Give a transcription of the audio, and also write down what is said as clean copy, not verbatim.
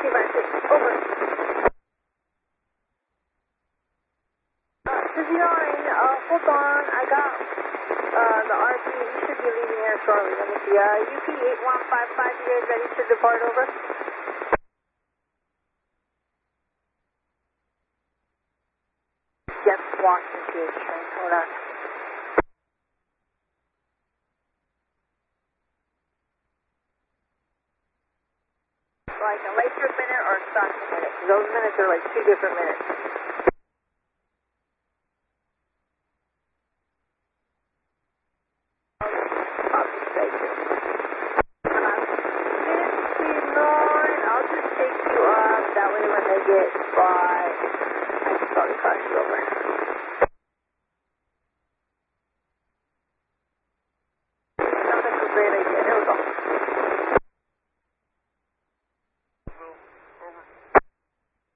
256, over. 59, hold on, I got the RP, you should be leaving here shortly. Let me see, UP 8155, you guys ready to depart, over? Yes, Washington PH train, hold on. So I can wait for a minute or stop a minute, because those minutes are like 2 different minutes. I'll just take you up, that way when they get by, I can probably cross you over.